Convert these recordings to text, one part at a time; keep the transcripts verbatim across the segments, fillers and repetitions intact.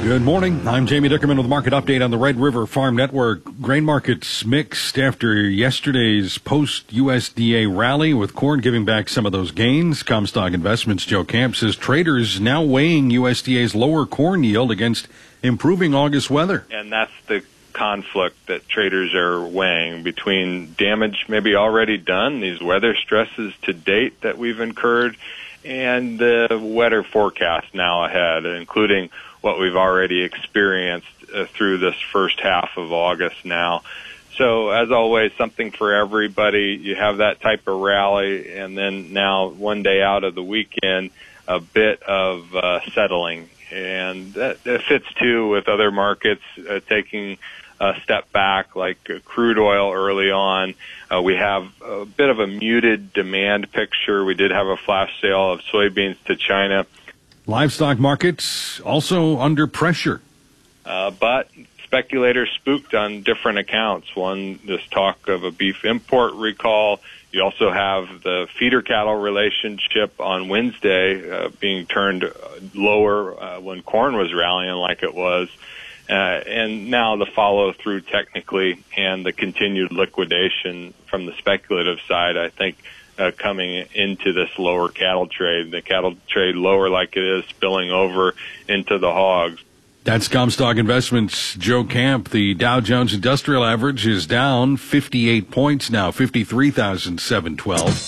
Good morning. I'm Jamie Dickerman with the market update on the Red River Farm Network. Grain markets mixed after yesterday's post-U S D A rally, with corn giving back some of those gains. Comstock Investments' Joe Camp says traders now weighing U S D A's lower corn yield against improving August weather. And that's the conflict that traders are weighing between damage maybe already done, these weather stresses to date that we've incurred, and the wetter forecast now ahead, including what we've already experienced uh, through this first half of August now. So, as always, something for everybody. You have that type of rally, and then now one day out of the weekend, a bit of uh, settling. And that, that fits, too, with other markets uh, taking a step back, like uh, crude oil early on. Uh, we have a bit of a muted demand picture. We did have a flash sale of soybeans to China. Livestock markets also under pressure. Uh, but speculators spooked on different accounts. One, this talk of a beef import recall. You also have the feeder cattle relationship on Wednesday uh, being turned lower uh, when corn was rallying like it was. Uh, and now the follow-through technically and the continued liquidation from the speculative side, I think, Uh, coming into this lower cattle trade. The cattle trade lower like it is, spilling over into the hogs. That's Comstock Investments' Joe Camp. The Dow Jones Industrial Average is down fifty-eight points now, fifty-three thousand seven hundred twelve.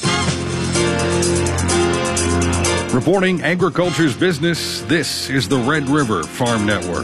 Reporting agriculture's business, this is the Red River Farm Network.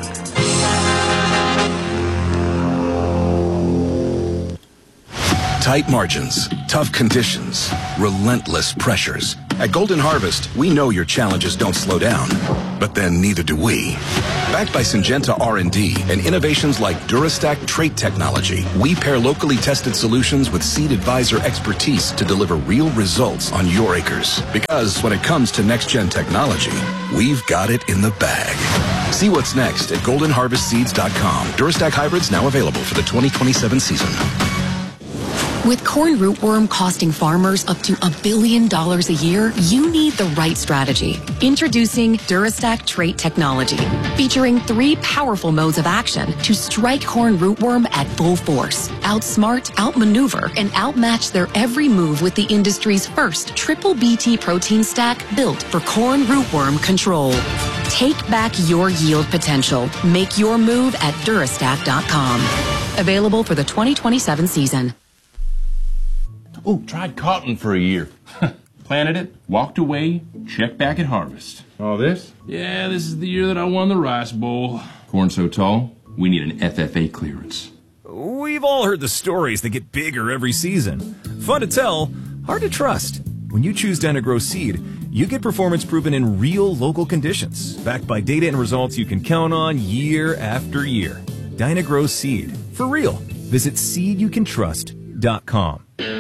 Tight margins, tough conditions, relentless pressures. At Golden Harvest, we know your challenges don't slow down, but then neither do we. Backed by Syngenta R and D and innovations like Durastack trait technology, we pair locally tested solutions with Seed Advisor expertise to deliver real results on your acres. Because when it comes to next-gen technology, we've got it in the bag. See what's next at golden harvest seeds dot com. Durastack hybrids now available for the twenty twenty-seven season. With corn rootworm costing farmers up to a billion dollars a year, you need the right strategy. Introducing Durastack trait technology, featuring three powerful modes of action to strike corn rootworm at full force. Outsmart, outmaneuver, and outmatch their every move with the industry's first triple B T protein stack built for corn rootworm control. Take back your yield potential. Make your move at Durastack dot com. Available for the twenty twenty-seven season. Oh, tried cotton for a year. Planted it, walked away, checked back at harvest. Oh, this? Yeah, this is the year that I won the Rice Bowl. Corn so tall, we need an F F A clearance. We've all heard the stories that get bigger every season. Fun to tell, hard to trust. When you choose Dynagrow Seed, you get performance proven in real local conditions, backed by data and results you can count on year after year. Dynagrow Seed, for real. Visit seed you can trust dot com.